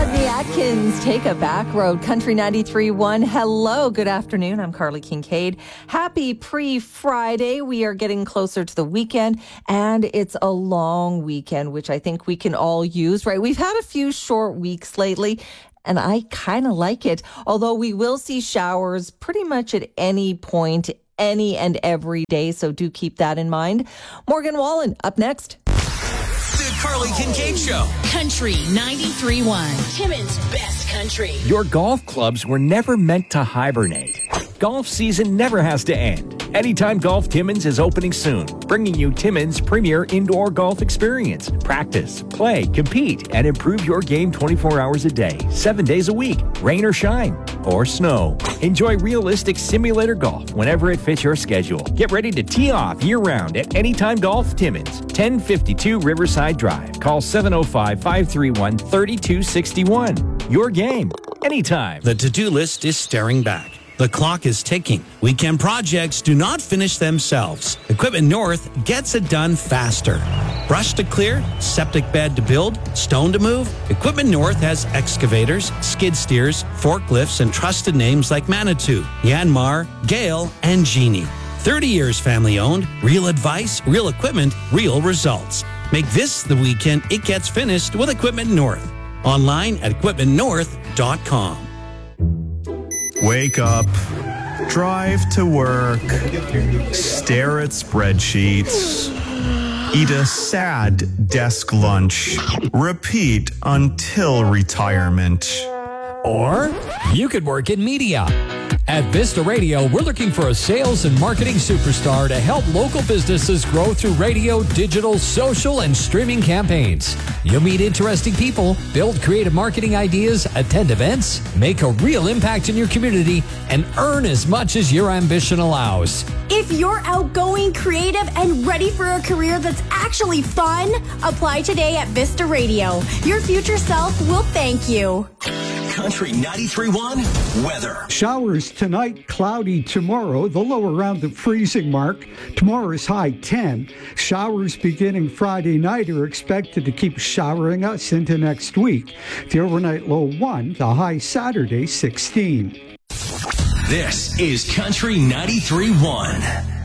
Rodney Atkins, Take a Back Road, Country 93.1. Hello, good afternoon. I'm Carly Kincaid. Happy pre-Friday. We are getting closer to the weekend, and it's a long weekend, which I think we can all use, right? We've had a few short weeks lately, and I kind of like it, although we will see showers pretty much at any point, any and every day, so do keep that in mind. Morgan Wallen, up next. The Carly Kincaid Show. Country 93.1. Timmins' best country. Your golf clubs were never meant to hibernate. Golf season never has to end. Anytime Golf Timmins is opening soon, bringing you Timmins' premier indoor golf experience. Practice, play, compete, and improve your game 24 hours a day, 7 days a week, rain or shine, or snow. Enjoy realistic simulator golf whenever it fits your schedule. Get ready to tee off year-round at Anytime Golf Timmins, 1052 Riverside Drive. Call 705-531-3261. Your game, anytime. The to-do list is staring back. The clock is ticking. Weekend projects do not finish themselves. Equipment North gets it done faster. Brush to clear, septic bed to build, stone to move. Equipment North has excavators, skid steers, forklifts, and trusted names like Manitou, Yanmar, Gale, and Genie. 30 years family owned, real advice, real equipment, real results. Make this the weekend it gets finished with Equipment North. Online at equipmentnorth.com. Wake up, drive to work, stare at spreadsheets, eat a sad desk lunch, repeat until retirement. Or you could work in media. At Vista Radio, we're looking for a sales and marketing superstar to help local businesses grow through radio, digital, social, and streaming campaigns. You'll meet interesting people, build creative marketing ideas, attend events, make a real impact in your community, and earn as much as your ambition allows. If you're outgoing, creative, and ready for a career that's actually fun, apply today at Vista Radio. Your future self will thank you. Country 93.1 weather. Showers tonight, cloudy tomorrow, the low around the freezing mark. Tomorrow's high 10. Showers beginning Friday night are expected to keep showering us into next week. The overnight low 1, the high Saturday 16. This is Country 93.1.